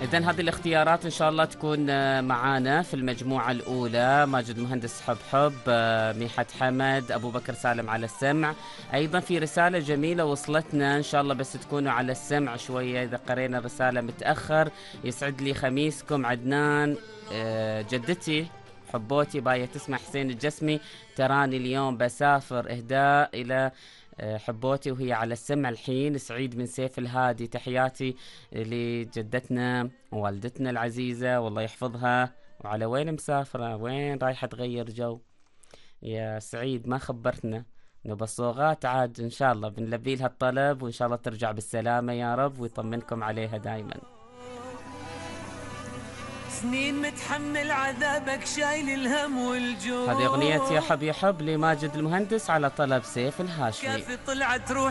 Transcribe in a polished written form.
إذن هذه الاختيارات إن شاء الله تكون معانا في المجموعة الأولى. ماجد مهندس حب، ميحة حمد، أبو بكر سالم على السمع. أيضا في رسالة جميلة وصلتنا، إن شاء الله بس تكونوا على السمع شوية إذا قرينا الرسالة متأخر. يسعد لي خميسكم. عدنان، جدتي حبوتي باية تسمع حسين الجسمي، تراني اليوم بسافر، إهداء إلى حبوتي وهي على السمع الحين. سعيد من سيف الهادي، تحياتي لجدتنا ووالدتنا العزيزة والله يحفظها. وعلى وين مسافرة؟ وين رايحة تغير جو يا سعيد؟ ما خبرتنا. نبصوغات عاد إن شاء الله بنلبي لها الطلب، وإن شاء الله ترجع بالسلامة يا رب ويطمنكم عليها دايما. سنين متحمل عذابك، شايل الهم والجوع. هذه أغنية يا حب يا حب لماجد المهندس على طلب سيف الهاشمي. كافي طلعت روح